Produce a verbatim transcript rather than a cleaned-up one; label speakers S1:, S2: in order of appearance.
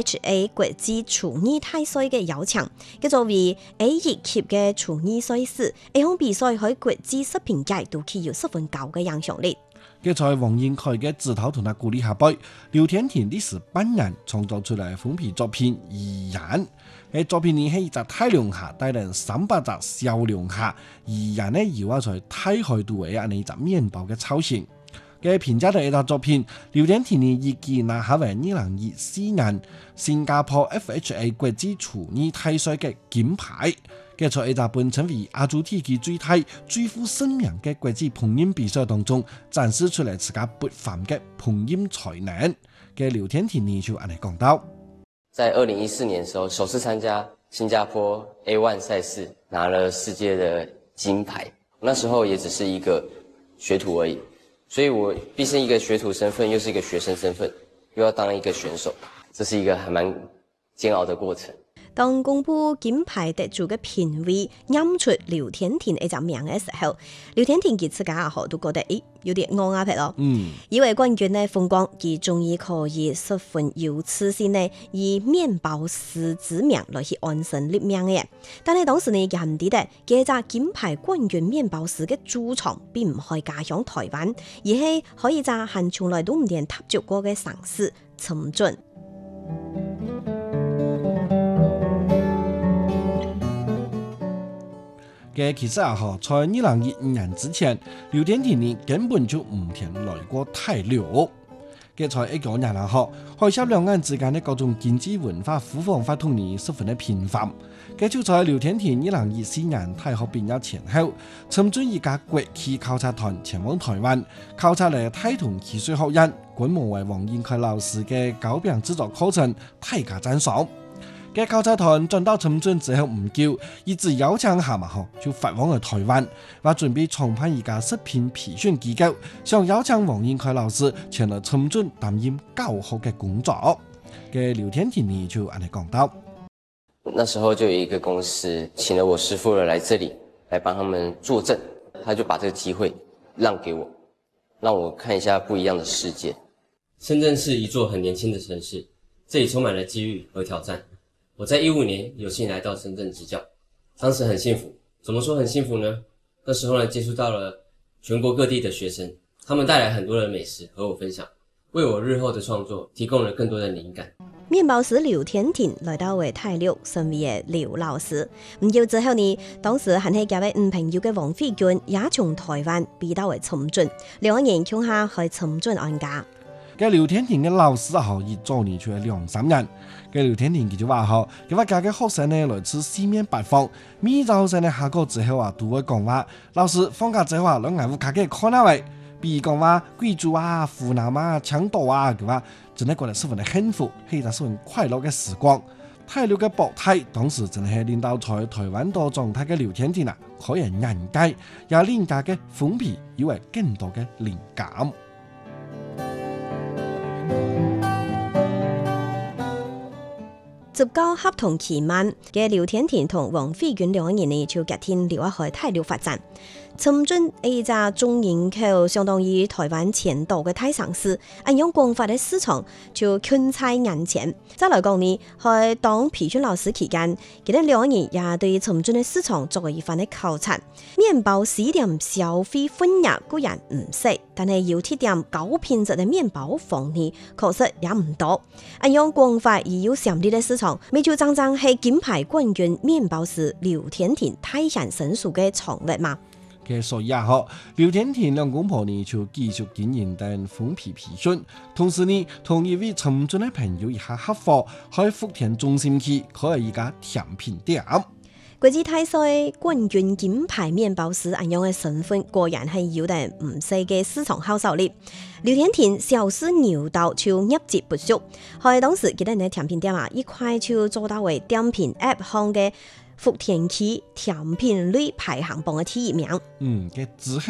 S1: H A 國際廚藝大賽嘅邀請，叫做為 A 一級嘅廚藝賽事，呢項比賽喺國際食品界都具有十分高嘅影響力。
S2: 佢在王英凱嘅指導同埋鼓勵下背，劉天田歷時八年創作出來封皮作品《遺言》。喺作品呢係一隻大龍蝦帶領三百隻小龍蝦，遺言呢由我在大海度嘅呢一隻麵包嘅雛形。嘅評價嘅一隻作品，劉天田呢預計拿下為二零二四年新加坡 F H A 國際廚藝大賽嘅金牌。佢在一隻本稱為亞洲地區最大、最負盛名嘅國際烹飪比賽當中，展示出來自家不凡嘅烹飪才能。嘅劉天田呢就安尼講到，
S3: 在二零一四年的時候，首次參加新加坡 A 一 賽事，拿了世界的金牌。那時候也只是一個學徒而已，所以我畢竟一個學徒身份，又是一個學生身份，又要當一個選手，這是一個還蠻煎熬的過程。
S1: 當公布金牌得主嘅評委念出劉天田一隻名嘅時候，劉天田佢自家也好都覺得誒有啲戇鴨皮咯。嗯，以為冠軍呢風光，佢終於可以十分有自信呢以麵包師之名來去安身立命嘅。但係當時呢，佢唔記得佢隻金牌冠軍麵包師嘅主場並唔係家鄉台灣，而係可以在還從來都唔連踏足過嘅城市深圳。
S2: 嘅其實啊，嗬，在二零一五年之前，劉天田呢根本就唔曾來過大陸。嘅在一九年啦，嗬，海峽兩岸之間的各種經濟文化互訪活動呢十分的頻繁。嘅就在劉天田二零二四年大學畢業前後，參轉一架國際考察團前往台灣，考察嚟大同汽水學院觀摩為王英凱老師嘅糕餅製作課程，大加讚賞。嘅考察團轉到深圳之後唔久，一直邀請下嘛，就發往去台灣，話準備創辦一家食品培訓機構，想邀請王英凱老師前來深圳擔任教學嘅工作。嘅劉天田呢就安尼講到，
S3: 那時候就有一個公司請了我師父了來這裡，來幫他們作證，他就把這個機會讓給我，讓我看一下不一樣的世界。深圳是一座很年輕的城市，這裡充滿了機遇和挑戰。我在一五年有幸來到深圳執教，當時很幸福。怎麼說很幸福呢？那時候呢，接觸到了全國各地的學生，他們帶來很多的美食和我分享，為我日後的創作提供了更多的靈感。
S1: 麵包師劉天田來到為大陸成為劉老師，唔久之後呢，當時還係交位唔朋友嘅王飛軍也從台灣飛到為深圳，兩個人共下去深圳安家。
S2: 嘅劉天田嘅老師啊，亦做年出嚟兩三年。嘅劉天田佢就話嗬，佢話家嘅學生呢來自四面八方，每個學生呢下課之後啊，都會講話，老師放假之後啊，讓我家嘅看下位，比如講話貴州啊、湖南啊、青島啊，佢話真係覺得十分嘅幸福，係一個十分快樂嘅時光。大陸嘅博態當時真係領導在台灣多狀態嘅劉天田啊，可以人解，也令家嘅封皮以為更多嘅靈感。
S1: 執教合同期滿嘅劉天田同王飛軍兩個人呢，就決定留喺大陸發展。深圳一隻中人口相當於台灣前島嘅大城市，按樣廣泛嘅市場就近在眼前。再來講呢，喺當培訓老師期間，佢哋兩個人也對深圳嘅市場作為一番嘅考察。麵包師點消費分額固然唔細，但係要貼點高品質嘅麵包房呢，確實也唔多。按樣廣泛而有潛力嘅市場，咪就正正係金牌冠軍麵包師劉天田泰然神屬嘅創立嘛。
S2: 所以啊，嗬，劉天田兩公婆呢就繼續經營等封皮培訓，同時呢同一位深圳嘅朋友一下合夥喺福田中心區開一家甜品店。
S1: 國際大賽冠軍金牌麵包師咁樣嘅身份，果然係有得唔細嘅市場銷售力。劉天田小試牛刀就入節不俗，喺當時記得呢甜品店啊，一塊就做到為點評 App 行嘅福田區甜品類排行榜嘅第一名。
S2: 嗯，嘅之後。